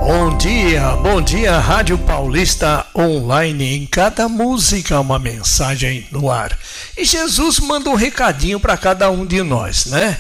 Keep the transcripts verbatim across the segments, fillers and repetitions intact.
Bom dia, bom dia, Rádio Paulista Online. Em cada música, uma mensagem no ar. E Jesus manda um recadinho para cada um de nós, né?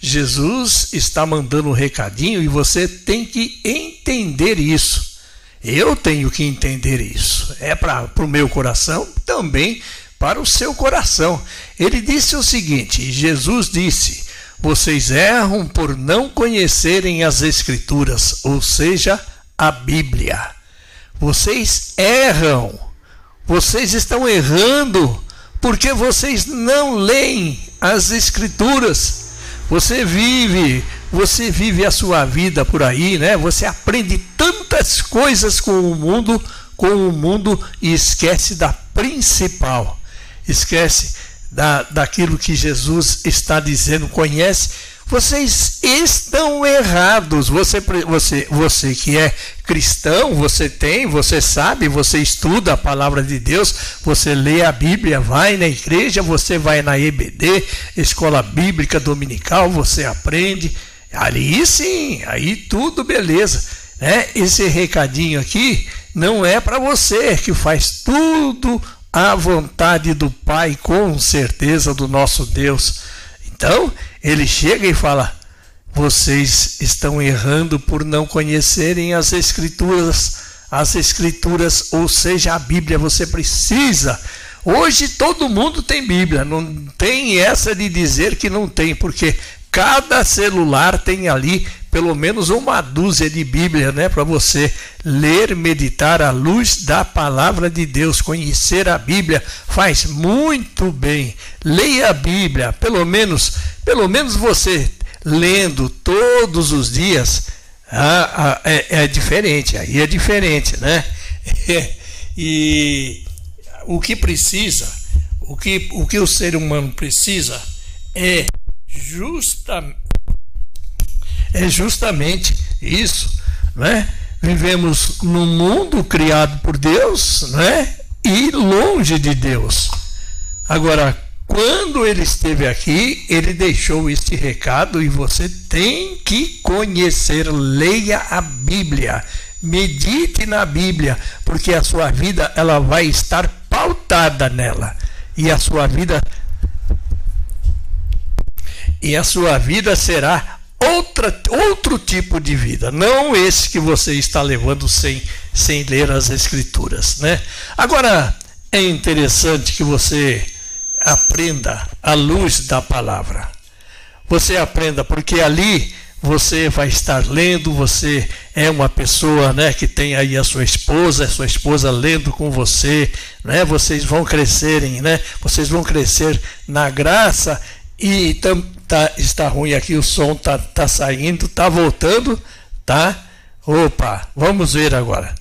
Jesus está mandando um recadinho e você tem que entender isso. Eu tenho que entender isso. É para o meu coração, também para o seu coração. Ele disse o seguinte, Jesus disse: vocês erram por não conhecerem as Escrituras, ou seja, a Bíblia. Vocês erram, vocês estão errando porque vocês não leem as Escrituras. Você vive, você vive a sua vida por aí, né? Você aprende tantas coisas com o mundo, com o mundo e esquece da principal. Esquece da, daquilo que Jesus está dizendo, conhece. Vocês estão errados. Você, você, você que é cristão, você tem, você sabe, você estuda a palavra de Deus, você lê a Bíblia, vai na igreja, você vai na E B D, Escola Bíblica Dominical, você aprende. Ali sim, aí tudo beleza, né? Esse recadinho aqui não é para você que faz tudo à vontade do Pai, com certeza, do nosso Deus. Então, ele chega e fala: vocês estão errando por não conhecerem as Escrituras, as Escrituras, ou seja, a Bíblia. Você precisa. Hoje todo mundo tem Bíblia, não tem essa de dizer que não tem, porque cada celular tem ali pelo menos uma dúzia de Bíblia, né, para você ler, meditar à luz da palavra de Deus. Conhecer a Bíblia faz muito bem. Leia a Bíblia, pelo menos, pelo menos você lendo todos os dias, ah, ah, é, é diferente, aí é diferente, né? E o que precisa, o que, o que o ser humano precisa é justamente É justamente isso, né? Vivemos num mundo criado por Deus, né? E longe de Deus. Agora, quando ele esteve aqui, ele deixou este recado e você tem que conhecer. Leia a Bíblia, medite na Bíblia, porque a sua vida ela vai estar pautada nela. E a sua vida e a sua vida será Outra, outro tipo de vida, não esse que você está levando sem, sem ler as Escrituras, né? Agora, é interessante que você aprenda à luz da palavra. Você aprenda, porque ali você vai estar lendo, você é uma pessoa, né, que tem aí a sua esposa, a sua esposa lendo com você, né? Vocês vão crescerem, né? Vocês vão crescer na graça. E tam, tá, está ruim aqui, o som tá, tá saindo, tá voltando, tá? Opa, vamos ver agora.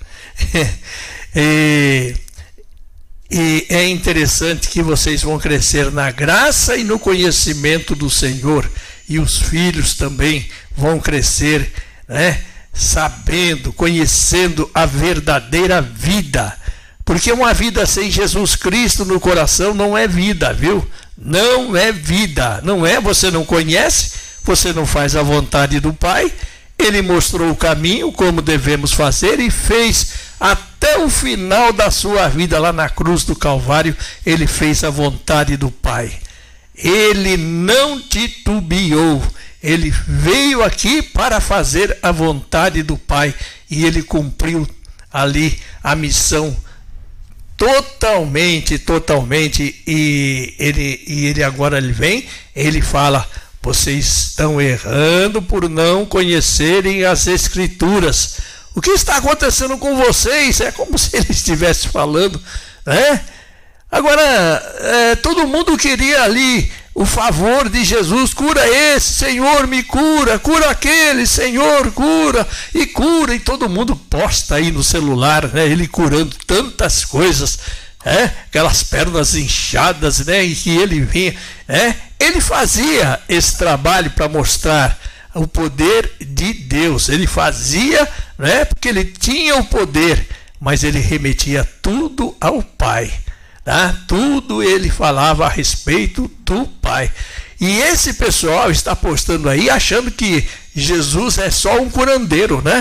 e, e é interessante que vocês vão crescer na graça e no conhecimento do Senhor, e os filhos também vão crescer, né? Sabendo, conhecendo a verdadeira vida. Porque uma vida sem Jesus Cristo no coração não é vida, viu? Não é vida, não é? Você não conhece, você não faz a vontade do Pai. Ele mostrou o caminho, como devemos fazer, e fez até o final da sua vida lá na cruz do Calvário. Ele fez a vontade do Pai. Ele não titubeou. Ele veio aqui para fazer a vontade do Pai e ele cumpriu ali a missão totalmente, totalmente, e ele, e ele agora ele vem, ele fala: vocês estão errando por não conhecerem as Escrituras. O que está acontecendo com vocês? É como se ele estivesse falando, né? Agora, é, todo mundo queria ali o favor de Jesus: cura esse, Senhor, me cura, cura aquele, Senhor, cura, e cura, e todo mundo posta aí no celular, né, ele curando tantas coisas, é, aquelas pernas inchadas, né, e que ele vinha, é, ele fazia esse trabalho para mostrar o poder de Deus, ele fazia, né, porque ele tinha o poder, mas ele remetia tudo ao Pai. Tá? Tudo ele falava a respeito do Pai. E esse pessoal está postando aí achando que Jesus é só um curandeiro, né?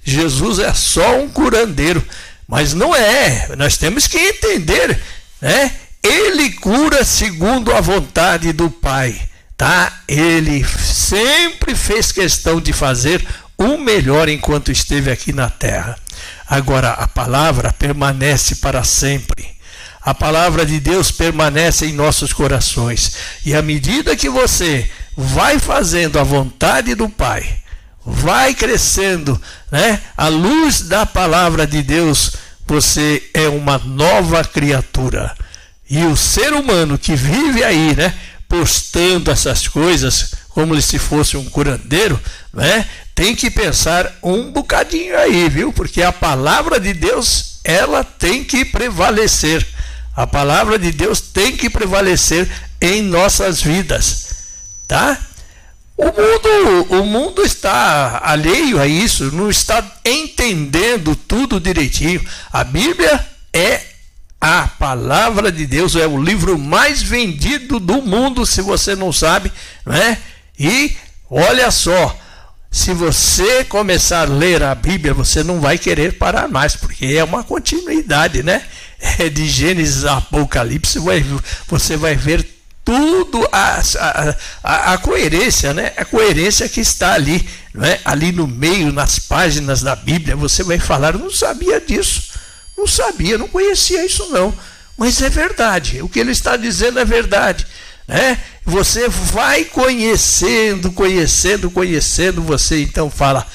Jesus é só um curandeiro, mas não é. Nós temos que entender, né? Ele cura segundo a vontade do Pai, tá? Ele sempre fez questão de fazer o melhor enquanto esteve aqui na terra. Agora, a palavra permanece para sempre. A palavra de Deus permanece em nossos corações. E à medida que você vai fazendo a vontade do Pai, vai crescendo, né? A luz da palavra de Deus, você é uma nova criatura. E o ser humano que vive aí, né, postando essas coisas como se fosse um curandeiro, né, tem que pensar um bocadinho aí, viu? Porque a palavra de Deus, ela tem que prevalecer. A palavra de Deus tem que prevalecer em nossas vidas, tá? O mundo, o mundo está alheio a isso, não está entendendo tudo direitinho. A Bíblia é a palavra de Deus, é o livro mais vendido do mundo, se você não sabe, né? E olha só, se você começar a ler a Bíblia, você não vai querer parar mais, porque é uma continuidade, né? É de Gênesis a Apocalipse, você vai ver tudo, a, a, a coerência, né? A coerência que está ali, né? Ali no meio, nas páginas da Bíblia, você vai falar, eu não sabia disso. Não sabia, não conhecia isso não, mas é verdade, o que ele está dizendo é verdade, né? Você vai conhecendo, conhecendo, conhecendo, você então fala,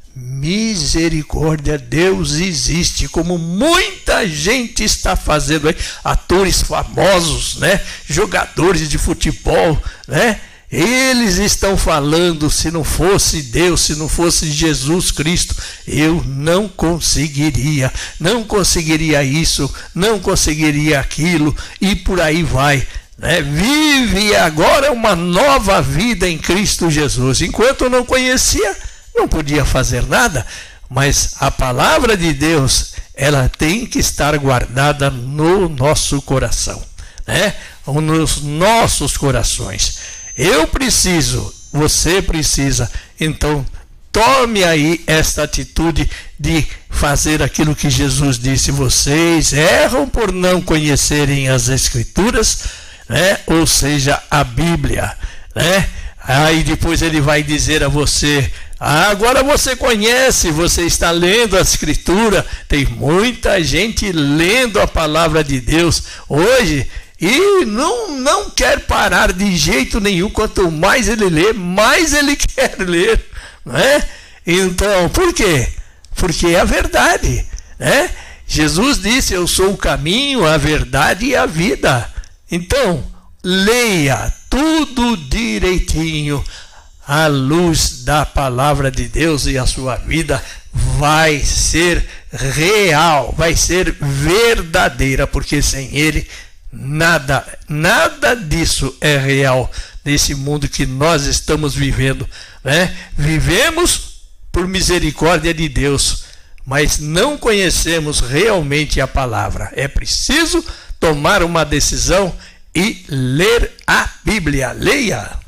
misericórdia, Deus existe, como muita gente está fazendo aí, atores famosos, né? Jogadores de futebol, né? Eles estão falando, se não fosse Deus, se não fosse Jesus Cristo, eu não conseguiria, não conseguiria isso, não conseguiria aquilo, e por aí vai, né? Vive agora uma nova vida em Cristo Jesus. Enquanto eu não conhecia, não podia fazer nada, mas a palavra de Deus, ela tem que estar guardada no nosso coração, né? Nos nossos corações. Eu preciso, você precisa, então tome aí esta atitude de fazer aquilo que Jesus disse. Vocês erram por não conhecerem as Escrituras, né? Ou seja, a Bíblia, né? Aí depois ele vai dizer a você, ah, agora você conhece, você está lendo a Escritura. Tem muita gente lendo a palavra de Deus hoje e não, não quer parar de jeito nenhum. Quanto mais ele lê, mais ele quer ler, né? Então, por quê? Porque é a verdade, né? Jesus disse, eu sou o caminho, a verdade e a vida. Então, leia tudo direitinho. A luz da palavra de Deus e a sua vida vai ser real, vai ser verdadeira, porque sem ele nada, nada disso é real nesse mundo que nós estamos vivendo, né? Vivemos por misericórdia de Deus, mas não conhecemos realmente a palavra. É preciso tomar uma decisão e ler a Bíblia. Leia!